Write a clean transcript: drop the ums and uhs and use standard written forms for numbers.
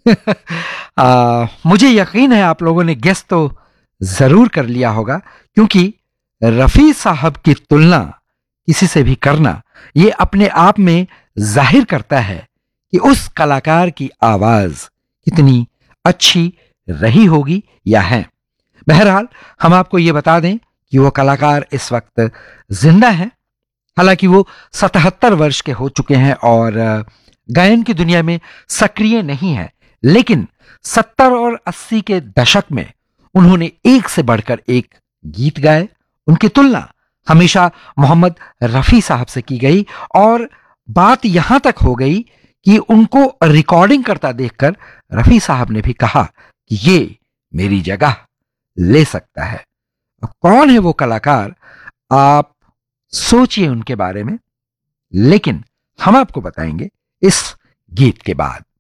मुझे यकीन है आप लोगों ने गेस तो जरूर कर लिया होगा, क्योंकि रफी साहब की तुलना किसी से भी करना ये अपने आप में जाहिर करता है कि उस कलाकार की आवाज कितनी अच्छी रही होगी या है। बहरहाल, हम आपको ये बता दें कि वो कलाकार इस वक्त जिंदा हैं। हालांकि वो 77 वर्ष के हो चुके हैं और गायन की दुनिया में सक्रिय नहीं है, लेकिन 70 और 80 के दशक में उन्होंने एक से बढ़कर एक गीत गाए। उनकी तुलना हमेशा मोहम्मद रफी साहब से की गई और बात यहां तक हो गई कि उनको रिकॉर्डिंग करता देखकर रफी साहब ने भी कहा कि ये मेरी जगह ले सकता है। अब कौन है वो कलाकार, आप सोचिए उनके बारे में, लेकिन हम आपको बताएंगे इस गीत के बाद।